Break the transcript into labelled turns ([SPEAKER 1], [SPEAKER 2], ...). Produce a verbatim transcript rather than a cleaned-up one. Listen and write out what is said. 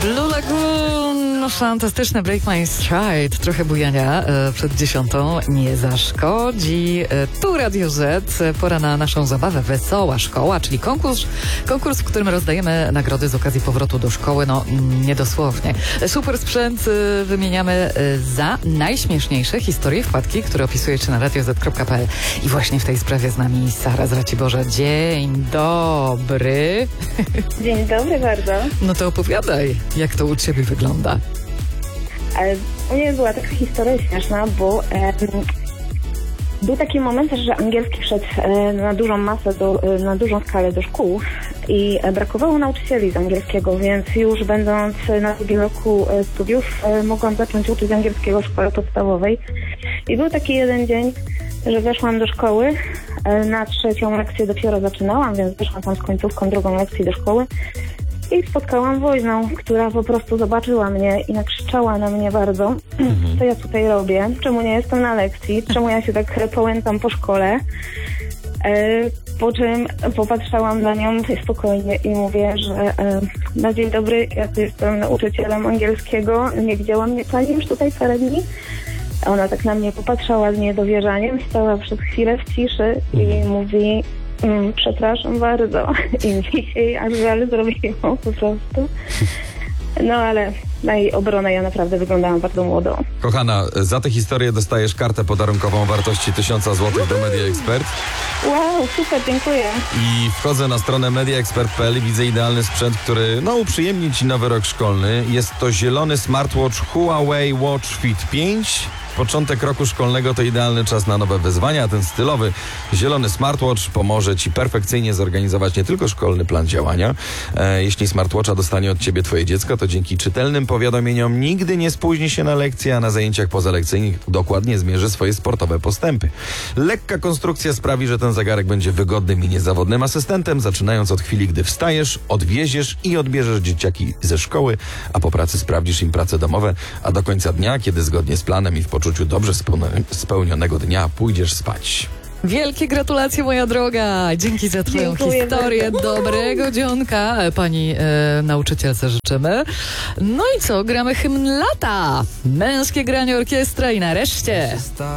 [SPEAKER 1] Blue Lagoon, fantastyczny Break My Stride, trochę bujania e, przed dziesiątą nie zaszkodzi. E, tu Radio Z, pora na naszą zabawę Wesoła Szkoła, czyli konkurs, konkurs, w którym rozdajemy nagrody z okazji powrotu do szkoły, no niedosłownie. Super sprzęt e, wymieniamy e, za najśmieszniejsze historie wpadki, które opisujecie na radio zet kropka pe el. I właśnie w tej sprawie z nami Sara z Raciborza. Dzień dobry.
[SPEAKER 2] Dzień dobry bardzo.
[SPEAKER 1] No to opowiadaj, jak to u ciebie wygląda.
[SPEAKER 2] Ale u mnie była taka historia śmieszna, bo e, był taki moment, że angielski wszedł e, na dużą masę, do, e, na dużą skalę do szkół i e, brakowało nauczycieli z angielskiego, więc już będąc na drugim roku e, studiów e, mogłam zacząć uczyć angielskiego w szkole podstawowej. I był taki jeden dzień, że weszłam do szkoły, e, na trzecią lekcję dopiero zaczynałam, więc weszłam tam z końcówką drugą lekcji do szkoły. I spotkałam woźną, która po prostu zobaczyła mnie i nakrzyczała na mnie bardzo, mhm. co ja tutaj robię, czemu nie jestem na lekcji, czemu ja się tak połętam po szkole. E, po czym popatrzałam na nią spokojnie i mówię, że e, na dzień dobry, ja tu jestem nauczycielem angielskiego, nie widziała mnie pani już tutaj parę dni. Ona tak na mnie popatrzała z niedowierzaniem, stała przez chwilę w ciszy i mówi... Mm, przepraszam bardzo i mi się jej aż żal zrobiło po prostu. No ale na jej obronę ja naprawdę wyglądałam bardzo młodo.
[SPEAKER 3] Kochana, za tę historię dostajesz kartę podarunkową o wartości tysiąc złotych do Media Expert.
[SPEAKER 2] Wow, super, dziękuję.
[SPEAKER 3] I wchodzę na stronę media expert kropka pe el i widzę idealny sprzęt, który no uprzyjemni ci nowy rok szkolny. Jest to zielony smartwatch Huawei Watch Fit pięć. Początek roku szkolnego to idealny czas na nowe wyzwania. Ten stylowy zielony smartwatch pomoże ci perfekcyjnie zorganizować nie tylko szkolny plan działania. E, jeśli smartwatcha dostanie od ciebie twoje dziecko, to dzięki czytelnym powiadomieniom nigdy nie spóźni się na lekcje, a na zajęciach pozalekcyjnych dokładnie zmierzy swoje sportowe postępy. Lekka konstrukcja sprawi, że ten zegarek będzie wygodnym i niezawodnym asystentem, zaczynając od chwili, gdy wstajesz, odwieziesz i odbierzesz dzieciaki ze szkoły, a po pracy sprawdzisz im prace domowe, a do końca dnia, kiedy zgodnie z planem i w poczuciu dobrze spełnionego dnia pójdziesz spać.
[SPEAKER 1] Wielkie gratulacje, moja droga. Dzięki za twoją
[SPEAKER 2] Dziękuję
[SPEAKER 1] historię.
[SPEAKER 2] bardzo.
[SPEAKER 1] Dobrego dzionka pani e, nauczycielce życzymy. No i co? Gramy hymn lata. Męskie granie orkiestra i nareszcie...